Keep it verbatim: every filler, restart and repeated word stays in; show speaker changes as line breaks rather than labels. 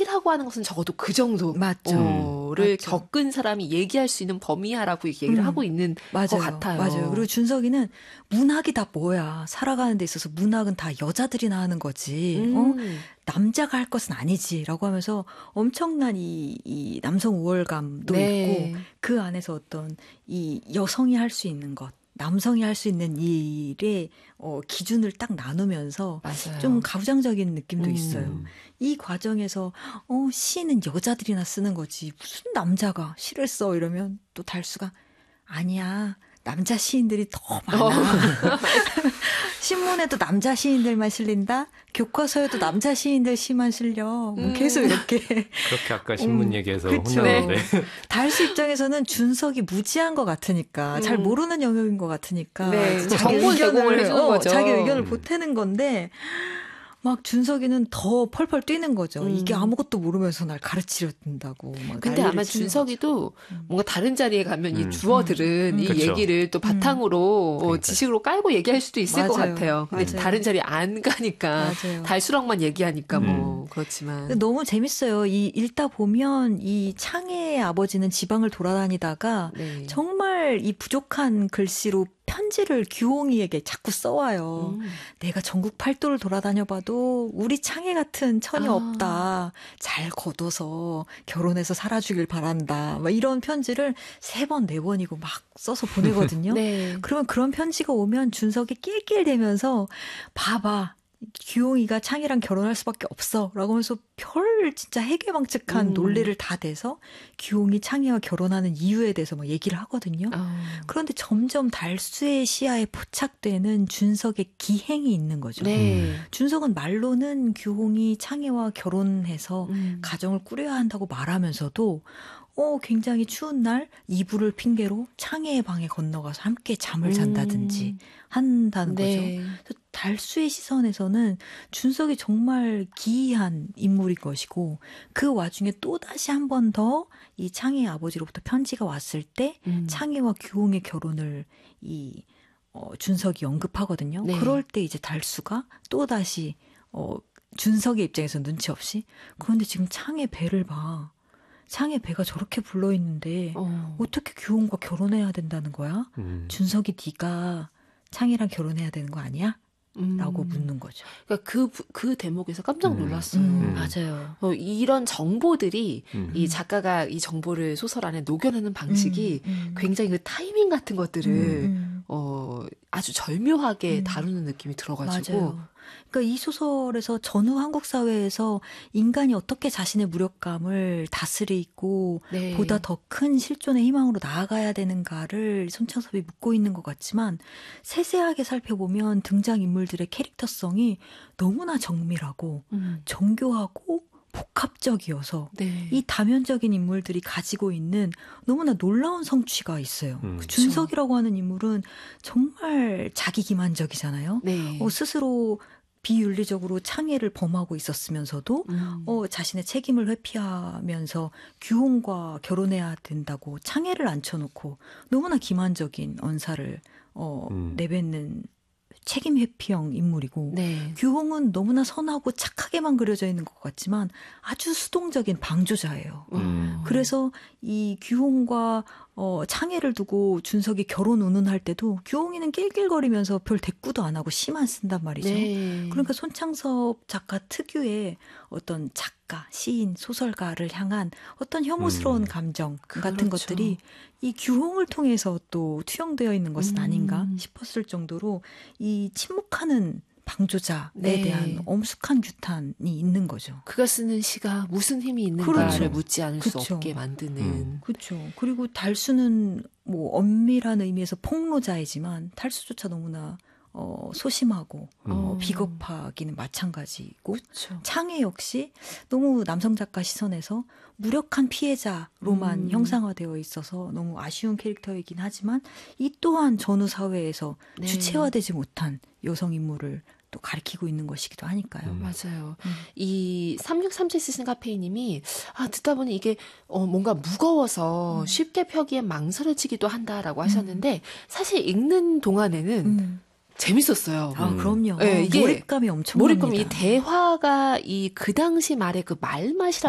시라고 하는 것은 적어도 그 정도를
맞죠.
겪은 사람이 얘기할 수 있는 범위야라고 얘기를 음. 하고 있는
맞아요.
것 같아요.
맞아요. 그리고 준석이는 문학이 다 뭐야. 살아가는 데 있어서 문학은 다 여자들이나 하는 거지. 음. 어? 남자가 할 것은 아니지라고 하면서 엄청난 이, 이 남성 우월감도 네. 있고 그 안에서 어떤 이 여성이 할 수 있는 것. 남성이 할 수 있는 일의 어, 기준을 딱 나누면서 맞아요. 좀 가부장적인 느낌도 음. 있어요. 이 과정에서 어, 시는 여자들이나 쓰는 거지 무슨 남자가 시를 써 이러면 또 달수가 아니야. 남자 시인들이 더 많아. 어. 신문에도 남자 시인들만 실린다. 교과서에도 남자 시인들 시만 실려. 음. 계속 이렇게.
그렇게 아까 신문 음. 얘기해서
그쵸.
혼났는데.
네. 달수 입장에서는 준석이 무지한 것 같으니까 음. 잘 모르는 영역인 것 같으니까
네.
자기
정보 제공을 해주는
어,
거죠.
자기 의견을 보태는 건데 막 준석이는 더 펄펄 뛰는 거죠. 음. 이게 아무것도 모르면서 날 가르치려 든다고.
근데 아마 준석이도 음. 뭔가 다른 자리에 가면 음. 이 주어들은 음. 이 그쵸. 얘기를 또 바탕으로 음. 지식으로 깔고 얘기할 수도 있을 맞아요. 것 같아요. 근데 맞아요. 다른 자리에 안 가니까 맞아요. 달수랑만 얘기하니까 음. 뭐 그렇지만.
너무 재밌어요. 이 읽다 보면 이 창해의 아버지는 지방을 돌아다니다가 네. 정말 이 부족한 글씨로 편지를 규홍이에게 자꾸 써와요. 음. 내가 전국 팔도를 돌아다녀봐도 우리 창해 같은 천이 아. 없다. 잘 거둬서 결혼해서 살아주길 바란다. 막 이런 편지를 세 번, 네 번이고 막 써서 보내거든요. 네. 그러면 그런 편지가 오면 준석이 낄낄대면서 봐봐. 규홍이가 창이랑 결혼할 수밖에 없어 라고 하면서 별 진짜 해괴망측한 음. 논리를 다 대서 규홍이 창이와 결혼하는 이유에 대해서 막 얘기를 하거든요. 어. 그런데 점점 달수의 시야에 포착되는 준석의 기행이 있는 거죠. 네. 준석은 말로는 규홍이 창이와 결혼해서 음. 가정을 꾸려야 한다고 말하면서도 어, 굉장히 추운 날 이불을 핑계로 창해의 방에 건너가서 함께 잠을 잔다든지 음. 한다는 네. 거죠. 그래서 달수의 시선에서는 준석이 정말 기이한 인물인 것이고 그 와중에 또다시 한 번 더 이 창해의 아버지로부터 편지가 왔을 때 음. 창해와 규홍의 결혼을 이 어, 준석이 언급하거든요. 네. 그럴 때 이제 달수가 또다시 어, 준석의 입장에서 눈치 없이 그런데 지금 창의 배를 봐. 창의 배가 저렇게 불러있는데 어. 어떻게 규홍과 결혼해야 된다는 거야? 음. 준석이 네가 창이랑 결혼해야 되는 거 아니야? 음. 라고 묻는 거죠.
그러니까 그, 그 대목에서 깜짝 놀랐어요.
음. 음. 맞아요.
어, 이런 정보들이 음. 이 작가가 이 정보를 소설 안에 녹여내는 방식이 음. 음. 굉장히 그 타이밍 같은 것들을 음. 어, 아주 절묘하게 음. 다루는 느낌이 들어가지고
맞아요. 그러니까 이 소설에서 전후 한국 사회에서 인간이 어떻게 자신의 무력감을 다스리고 네. 보다 더 큰 실존의 희망으로 나아가야 되는가를 손창섭이 묻고 있는 것 같지만 세세하게 살펴보면 등장인물들의 캐릭터성이 너무나 정밀하고 음. 정교하고 복합적이어서 네. 이 다면적인 인물들이 가지고 있는 너무나 놀라운 성취가 있어요. 음. 준석이라고 하는 인물은 정말 자기기만적이잖아요. 네. 어, 스스로 비윤리적으로 창해를 범하고 있었으면서도 음. 어, 자신의 책임을 회피하면서 규홍과 결혼해야 된다고 창해를 앉혀놓고 너무나 기만적인 언사를 어, 음. 내뱉는 책임 회피형 인물이고 네. 규홍은 너무나 선하고 착하게만 그려져 있는 것 같지만 아주 수동적인 방조자예요. 음. 그래서 이 규홍과 어, 창해를 두고 준석이 결혼 운운할 때도 규홍이는 낄낄거리면서 별 대꾸도 안 하고 시만 쓴단 말이죠. 네. 그러니까 손창섭 작가 특유의 어떤 작가, 시인, 소설가를 향한 어떤 혐오스러운 음. 감정 같은 그렇죠. 것들이 이 규홍을 통해서 또 투영되어 있는 것은 음. 아닌가 싶었을 정도로 이 침묵하는 방조자에 네. 대한 엄숙한 규탄이 있는 거죠.
그가 쓰는 시가 무슨 힘이 있는가를 그렇죠. 묻지 않을 그렇죠. 수 없게 만드는.
음. 그렇죠. 그리고 달수는 뭐 엄밀한 의미에서 폭로자이지만 달수조차 너무나 어, 소심하고 음. 어, 비겁하기는 마찬가지고 그쵸. 창해 역시 너무 남성 작가 시선에서 무력한 피해자로만 음. 형상화되어 있어서 너무 아쉬운 캐릭터이긴 하지만 이 또한 전후 사회에서 네. 주체화되지 못한 여성 인물을 또 가리키고 있는 것이기도 하니까요.
음. 맞아요. 음. 이 삼육삼칠 쓰신 카페이님이 아 듣다 보니 이게 어, 뭔가 무거워서 음. 쉽게 펴기에 망설여지기도 한다라고 하셨는데 음. 사실 읽는 동안에는 음. 재밌었어요.
아, 그럼요. 네, 이게 몰입감이 엄청
몰입감이 이 대화가 이 그 당시 말의 그 말맛이라